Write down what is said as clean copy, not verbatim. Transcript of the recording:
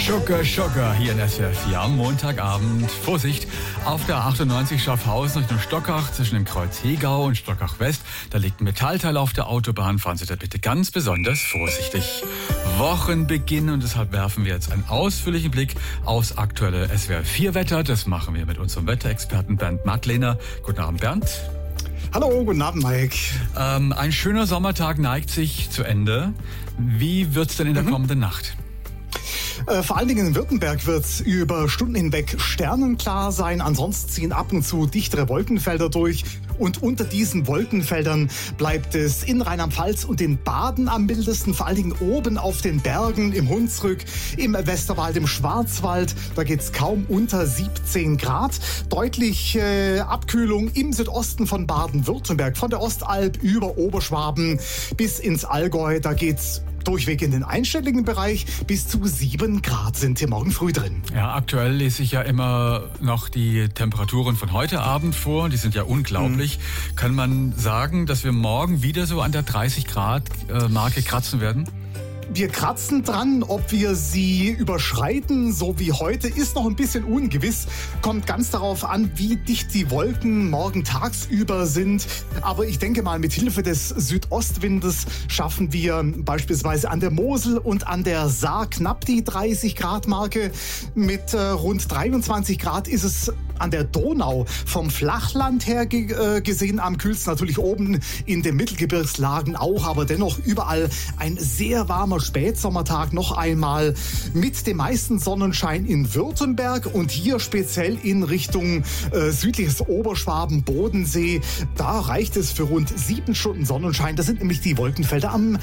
Schocker hier in SWR 4 am Montagabend. Vorsicht, auf der 98 Schaffhausen Richtung Stockach zwischen dem Kreuz Hegau und Stockach West. Da liegt ein Metallteil auf der Autobahn. Fahren Sie da bitte ganz besonders vorsichtig. Wochenbeginn und deshalb werfen wir jetzt einen ausführlichen Blick aufs aktuelle SWR 4 Wetter. Das machen wir mit unserem Wetterexperten Bernd Mattlehner. Guten Abend, Bernd. Hallo, guten Abend, Mike. Ein schöner Sommertag neigt sich zu Ende. Wie wird's denn in der kommenden Nacht? Vor allen Dingen in Württemberg wird es über Stunden hinweg sternenklar sein. Ansonsten ziehen ab und zu dichtere Wolkenfelder durch. Und unter diesen Wolkenfeldern bleibt es in Rheinland-Pfalz und in Baden am mildesten. Vor allen Dingen oben auf den Bergen, im Hunsrück, im Westerwald, im Schwarzwald. Da geht es kaum unter 17 Grad. Deutlich Abkühlung im Südosten von Baden-Württemberg. Von der Ostalb über Oberschwaben bis ins Allgäu. Da geht's durchweg in den einstelligen Bereich. Bis zu 7 Grad sind hier morgen früh drin. Ja, aktuell lese ich ja immer noch die Temperaturen von heute Abend vor. Die sind ja unglaublich. Kann man sagen, dass wir morgen wieder so an der 30 Grad Marke kratzen werden? Wir kratzen dran, ob wir sie überschreiten, so wie heute, ist noch ein bisschen ungewiss. Kommt ganz darauf an, wie dicht die Wolken morgen tagsüber sind. Aber ich denke mal, mit Hilfe des Südostwindes schaffen wir beispielsweise an der Mosel und an der Saar knapp die 30 Grad Marke. Mit rund 23 Grad ist es an der Donau vom Flachland her gesehen am kühlsten. Natürlich oben in den Mittelgebirgslagen auch, aber dennoch überall ein sehr warmer Spätsommertag noch einmal mit dem meisten Sonnenschein in Württemberg und hier speziell in Richtung südliches Oberschwaben, Bodensee. Da reicht es für rund 7 Stunden Sonnenschein. Das sind nämlich die Wolkenfelder am